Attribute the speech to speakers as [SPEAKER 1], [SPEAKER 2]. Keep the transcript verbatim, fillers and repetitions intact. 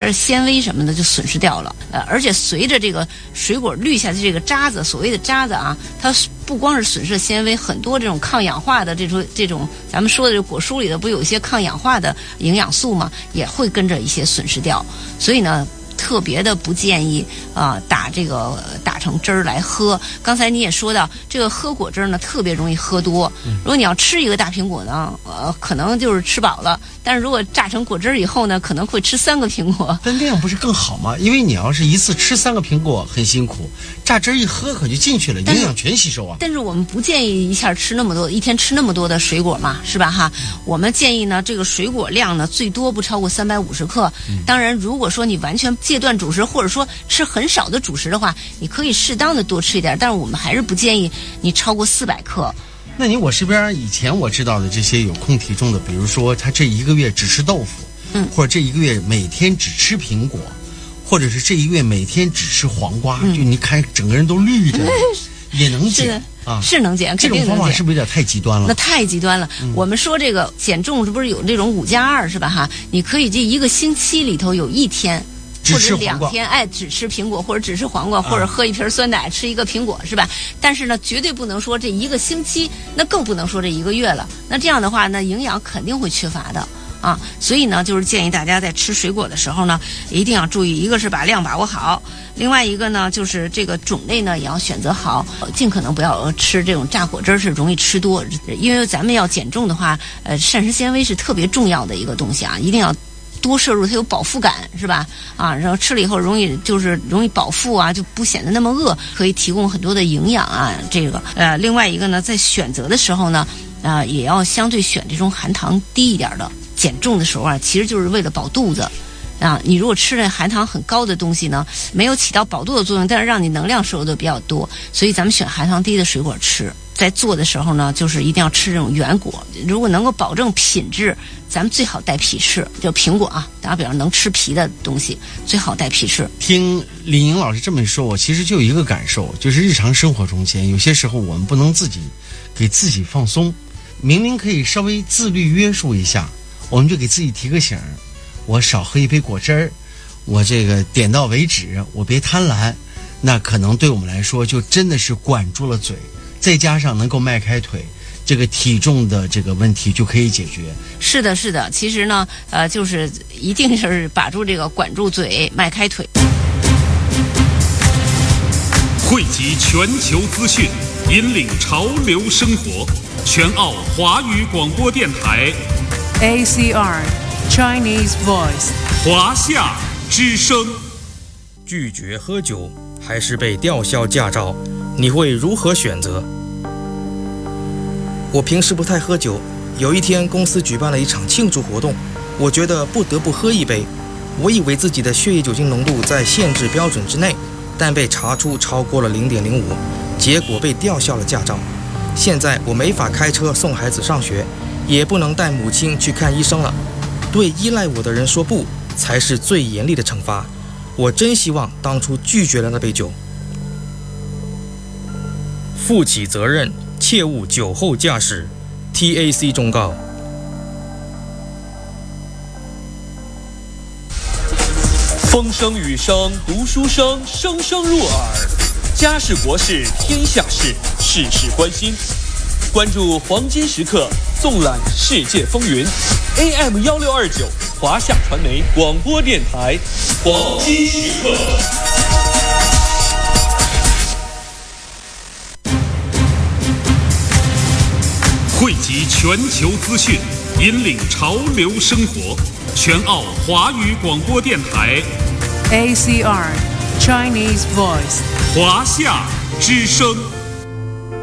[SPEAKER 1] 的纤维什么的就损失掉了。呃，而且随着这个水果滤下去这个渣子，所谓的渣子啊，它不光是损失了纤维，很多这种抗氧化的这种这种咱们说的这果蔬里头不有一些抗氧化的营养素吗？也会跟着一些损失掉。所以呢，特别的不建议啊、呃、打这个打成汁儿来喝。刚才你也说到，这个喝果汁呢特别容易喝多。如果你要吃一个大苹果呢，呃，可能就是吃饱了。但是如果榨成果汁以后呢，可能会吃三个苹果。
[SPEAKER 2] 但那样不是更好吗？因为你要是一次吃三个苹果很辛苦，榨汁一喝可就进去了，营养全吸收啊。
[SPEAKER 1] 但是我们不建议一下吃那么多，一天吃那么多的水果嘛，是吧哈？我们建议呢，这个水果量呢最多不超过三百五十克。当然，如果说你完全戒断主食，或者说吃很少的主食的话，你可以适当的多吃一点，但是我们还是不建议你超过四百克。
[SPEAKER 2] 那你我身边以前我知道的这些有控体重的，比如说他这一个月只吃豆腐，嗯，或者这一个月每天只吃苹果，或者是这一个月每天只吃黄瓜，嗯、就你看整个人都绿着，也能减啊，
[SPEAKER 1] 是能减，
[SPEAKER 2] 这种方法是不是有点太极端了？
[SPEAKER 1] 那太极端了。嗯、我们说这个减重，这不是有这种五加二是吧？哈，你可以这一个星期里头有一天。或者两天，哎，只吃苹果，或者只吃黄瓜，或者喝一瓶酸奶，吃一个苹果，是吧？但是呢，绝对不能说这一个星期，那更不能说这一个月了。那这样的话呢，营养肯定会缺乏的啊。所以呢，就是建议大家在吃水果的时候呢，一定要注意，一个是把量把握好，另外一个呢，就是这个种类呢也要选择好，尽可能不要吃这种榨果汁，是容易吃多。因为咱们要减重的话，呃，膳食纤维是特别重要的一个东西啊，一定要多摄入，它有饱腹感，是吧？啊，然后吃了以后容易就是容易饱腹啊，就不显得那么饿，可以提供很多的营养啊。这个呃，另外一个呢，在选择的时候呢，啊、呃，也要相对选这种含糖低一点的。减重的时候啊，其实就是为了饱肚子。啊，你如果吃了含糖很高的东西呢，没有起到饱肚的作用，但是让你能量摄入的比较多，所以咱们选含糖低的水果吃。在做的时候呢，就是一定要吃这种原果，如果能够保证品质，咱们最好带皮吃，就苹果啊，打比方能吃皮的东西，最好带皮吃。
[SPEAKER 2] 听李莹老师这么一说，我其实就有一个感受，就是日常生活中间，有些时候我们不能自己给自己放松，明明可以稍微自律约束一下，我们就给自己提个醒，我少喝一杯果汁儿，我这个点到为止，我别贪婪，那可能对我们来说就真的是管住了嘴，再加上能够迈开腿，这个体重的这个问题就可以解决。
[SPEAKER 1] 是的，是的，其实呢，呃，就是一定是把住这个管住嘴，迈开腿。
[SPEAKER 3] 汇集全球资讯，引领潮流生活，全澳华语广播电台
[SPEAKER 4] A C R Chinese Voice
[SPEAKER 3] 华夏之声。
[SPEAKER 5] 拒绝喝酒还是被吊销驾照，你会如何选择？我平时不太喝酒，有一天公司举办了一场庆祝活动，我觉得不得不喝一杯。我以为自己的血液酒精浓度在限制标准之内，但被查出超过了 零点零五， 结果被吊销了驾照。现在我没法开车送孩子上学，也不能带母亲去看医生了。对依赖我的人说不，才是最严厉的惩罚。我真希望当初拒绝了那杯酒。负起责任，切勿酒后驾驶。 T A C 忠告。
[SPEAKER 6] 风声雨声读书声，声声入耳。家事国事天下事，事事关心。关注黄金时刻，纵览世界风云。A M 一六二九，华夏传媒广播电台，黄金时刻。
[SPEAKER 3] 汇集全球资讯，引领潮流生活，全澳华语广播电台
[SPEAKER 4] A C R Chinese Voice
[SPEAKER 3] 华夏之声。